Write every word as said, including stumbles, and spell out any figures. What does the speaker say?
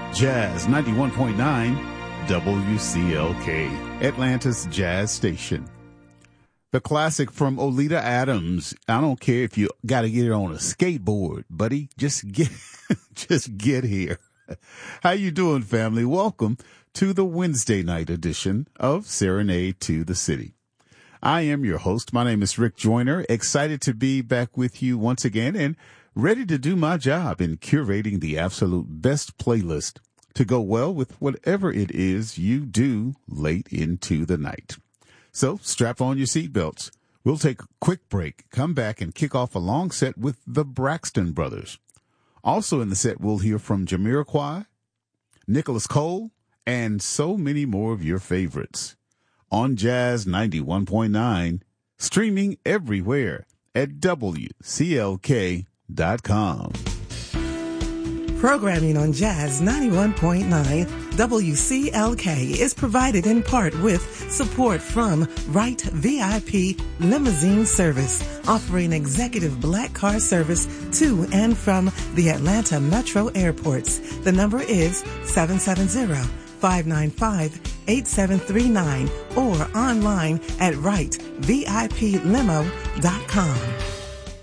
Jazz ninety-one point nine W C L K, Atlanta's Jazz Station. The classic from Oleta Adams. I don't care if you got to get it on a skateboard, buddy. Just get, just get here. How you doing, family? Welcome to the Wednesday night edition of Serenade to the City. I am your host. My name is Rick Joyner. Excited to be back with you once again and ready to do my job in curating the absolute best playlist to go well with whatever it is you do late into the night. So strap on your seatbelts. We'll take a quick break, come back and kick off a long set with the Braxton Brothers. Also in the set, we'll hear from Jamiroquai, Nicholas Cole, and so many more of your favorites. On Jazz ninety-one point nine, streaming everywhere at W C L K dot com. Programming on Jazz ninety-one point nine W C L K is provided in part with support from Wright V I P Limousine Service, offering executive black car service to and from the Atlanta Metro airports. The number is seven seven zero, five nine five, eight seven three nine or online at wright V I P limo dot com.